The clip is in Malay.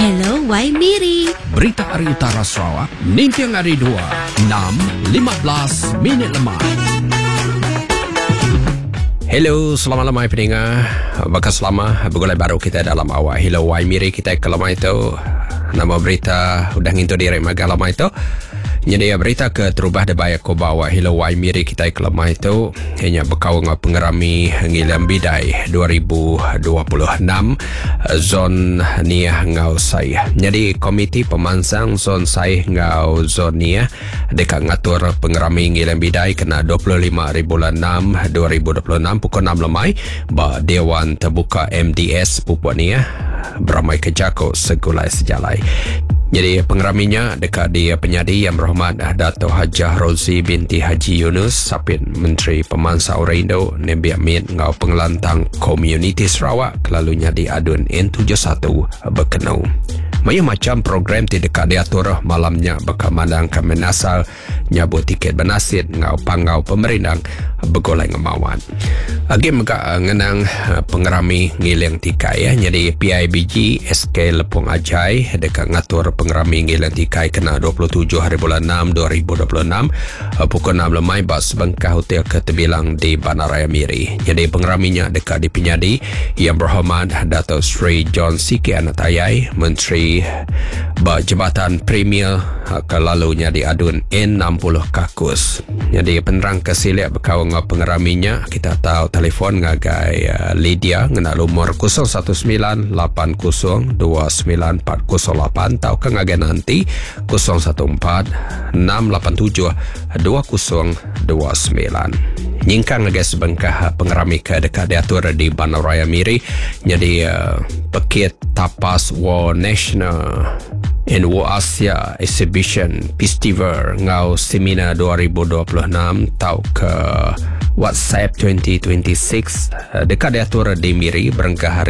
Hello, Wai Miri. Berita Hari Utara Sarawak, Nintiang Hari 2, 6.15 minit lemah. Hello, selamat lemah pendengar. Bakas lama, bergulai baru kita dalam awal. Hello, Wai Miri kita ke lemah itu. Nama berita udah ngintu diri maga lemah itu. Jadi berita ke terubah debaya ko bawa Hello Wai Miri kita ke lemah itu hanya berkau dengan pengerami ngilam bidai 2026 zon niah ngau saya. Jadi komiti pemansang zon saya ngau zon niah dekat ngatur pengerami ngilam bidai kena 25 bulan 6 2026 pukul 6 lemai ba Dewan Terbuka MDS Papua niah beramai ke Jako segulai sejalai. Jadi pengeraminya dekat dia penyadi Yang Berhormat Dato' Hajah Rozi binti Haji Yunus Sapit Menteri Pemansang Orang Indo Nabi Amin ngau pengelantang komuniti Sarawak kelalunya di adun N71 berkenau. Maya macam program di dekat diatur malamnya berkamandang kemenasal nyabut tiket benasid ngau pangau pemerintah bergolai ngemawan. Lagi mereka ngenang pengerami ngilang tikai ya. Jadi PIBG SK Lepong Ajai dekat ngatur pengerami ngilang tikai kena 27 hari bulan 6 2026 pukul 6 lemai bas sebengkah hotel ketebilang di Bandaraya Miri. Jadi pengeraminya dekat di penyadi Yang Berhormat Dato' Sri John Siki Anatayai Menteri Jabatan Premier kelalunya di adun N60 Kakus. Jadi penerang kesilik berkawal dengan pengeraminya kita tahu telefon ngagai Lydia ngena nomor 01980294008 tahu ke ngagai nanti 0146872029 nyingkang ngagai sebengkah pengerami ke dekat diatur di Bandaraya Miri. Jadi Pekit Tapas War National in War Asia Exhibition Festival ngau seminar 2026 tau ke WhatsApp 2026 dekat diatur di Miri berengkah hari